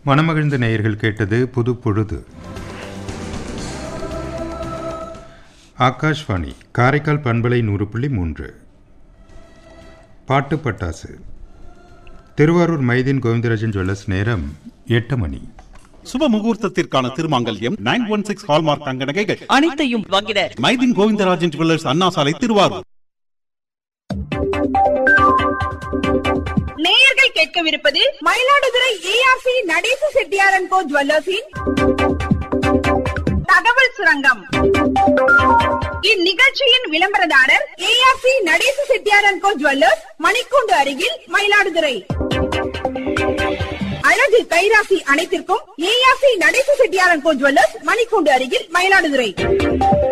மனமகிழ்ந்த நேயர்கள் கேட்டது புது பொழுது. ஆகாஷ்வாணி காரைக்கால் பண்பலை 100.3. பாட்டு பட்டாசு. திருவாரூர் மைதீன் கோவிந்தராஜன் ஜுவல்லர்ஸ். நேரம் 8 மணி. சுப முகூர்த்தத்திற்கான திருமாங்கல்யம் 916 ஹால்மார்க் தங்க நகைகள் அனைத்தையும் வாங்கிட மைதீன் கோவிந்தராஜன் ஜுவல்லர்ஸ், அண்ணா சாலை, திருவாரூர். நேயர்கள் கேட்கவிருப்பது மயிலாடுதுறை ஏஆர்சி நடேச செட்டியார் அண்ட் கோ ஜுவல்லர்ஸின் தகவல் சுரங்கம். இந்நிகழ்ச்சியின் விளம்பரதாரர் ARC Natesa Chettiar and go jewellers, மணிக்கூண்டு அருகில், மயிலாடுதுறை. அழகு கைராசி அனைத்திற்கும் ARC Natesa Chettiar and go jewellers, மணிக்கூண்டு அருகில், மயிலாடுதுறை.